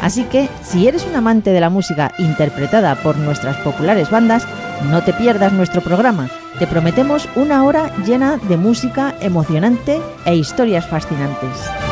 Así que, si eres un amante de la música interpretada por nuestras populares bandas, no te pierdas nuestro programa. Te prometemos una hora llena de música emocionante e historias fascinantes.